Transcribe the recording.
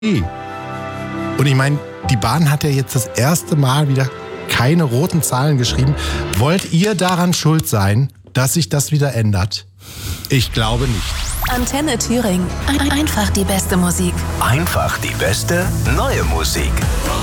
Und ich meine, die Bahn hat ja jetzt das erste Mal wieder keine roten Zahlen geschrieben. Wollt ihr daran schuld sein, dass sich das wieder ändert? Ich glaube nicht. Antenne Thüringen. Einfach die beste Musik. Einfach die beste neue Musik.